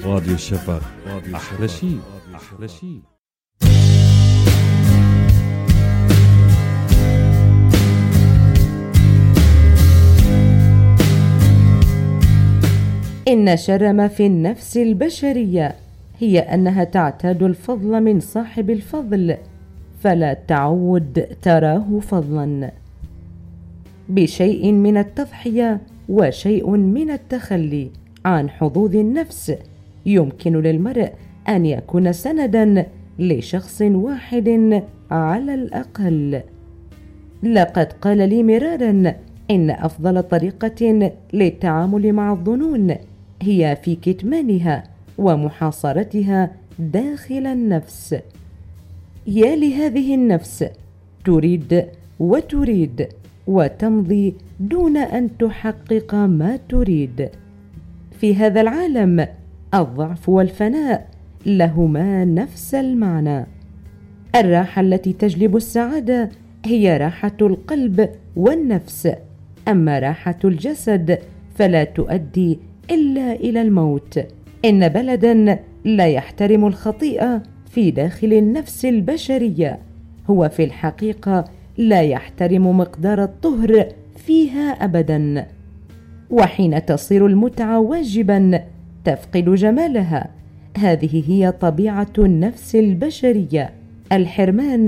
راديو الشفق، أحلى شيء أحلى شيء. إن شر ما في النفس البشرية هي أنها تعتاد الفضل من صاحب الفضل فلا تعود تراه فضلا. بشيء من التضحية وشيء من التخلي عن حظوظ النفس يمكن للمرء أن يكون سندا لشخص واحد على الأقل. لقد قال لي مرارا إن أفضل طريقة للتعامل مع الظنون هي في كتمانها ومحاصرتها داخل النفس. يا لهذه النفس تريد وتريد وتمضي دون أن تحقق ما تريد. في هذا العالم الضعف والفناء لهما نفس المعنى. الراحة التي تجلب السعادة هي راحة القلب والنفس، أما راحة الجسد فلا تؤدي إلا إلى الموت. إن بلدا لا يحترم الخطيئة في داخل النفس البشرية هو في الحقيقة لا يحترم مقدار الطهر فيها أبدا. وحين تصير المتعة واجبا تفقد جمالها. هذه هي طبيعة النفس البشرية، الحرمان